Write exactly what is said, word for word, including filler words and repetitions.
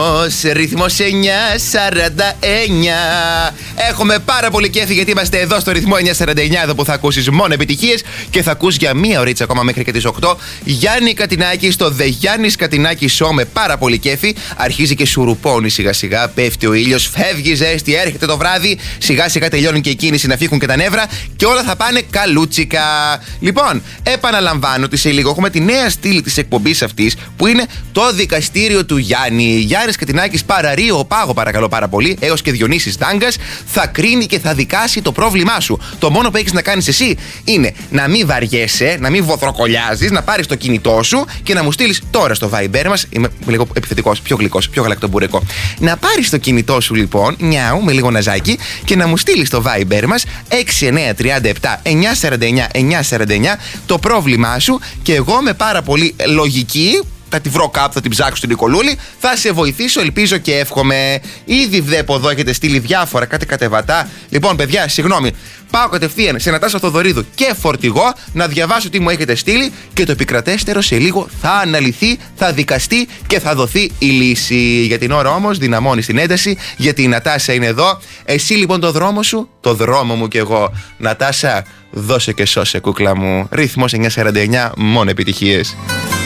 Ρυθμός εννιά σαράντα εννιά. Έχουμε πάρα πολύ κέφι γιατί είμαστε εδώ στο ρυθμό εννιά σαράντα εννιά, εδώ που θα ακούσεις μόνο επιτυχίες και θα ακούς για μία ωρίτσα ακόμα μέχρι και τις οκτώ. Γιάννη Κατινάκη στο The Γιάννης Κατινάκη Show με πάρα πολύ κέφι. Αρχίζει και σουρουπώνει σιγά σιγά, πέφτει ο ήλιος, φεύγει ζέστη, έρχεται το βράδυ. Σιγά σιγά τελειώνει και η κίνηση να φύγουν και τα νεύρα και όλα θα πάνε καλούτσικα. Λοιπόν, επαναλαμβάνω ότι σε λίγο έχουμε τη νέα στήλη της εκπομπής αυτής που είναι το δικαστήριο του Γιάννη. Γιάννης Κατινάκης παραρείο πάγο, παρακαλώ πάρα πολύ, έως και Διονύσης Δάγκας, θα κρίνει και θα δικάσει το πρόβλημά σου. Το μόνο που έχεις να κάνεις εσύ είναι να μην βαριέσαι, να μην βοθροκολιάζεις, να πάρεις το κινητό σου και να μου στείλεις τώρα στο Viber μας. Είμαι λίγο επιθετικός, πιο γλυκός, πιο γαλακτομπουρεκό. Να πάρεις το κινητό σου λοιπόν, νιάου, με λίγο ναζάκι, και να μου στείλεις στο Viber μας έξι εννιά τρία επτά εννιά σαράντα εννιά εννιά σαράντα εννιά το πρόβλημά σου και εγώ με πάρα πολύ λογική. Θα τη βρω κάπου, θα την ψάξω στην Νικολούλη, θα σε βοηθήσω, ελπίζω και εύχομαι. Ήδη βλέπω εδώ έχετε στείλει διάφορα, κάτι κατεβατά. Λοιπόν, παιδιά, συγγνώμη, πάω κατευθείαν σε Νατάσα Θοδωρίδου και φορτηγό να διαβάσω τι μου έχετε στείλει και το επικρατέστερο σε λίγο θα αναλυθεί, θα δικαστεί και θα δοθεί η λύση. Για την ώρα όμως δυναμώνει την ένταση, γιατί η Νατάσα είναι εδώ. Εσύ λοιπόν το δρόμο σου, το δρόμο μου κι εγώ. Νατάσα, δώσε και σώσε, κούκλα μου. Ρυθμός εννιά σαράντα εννιά, μόνο επιτυχίες.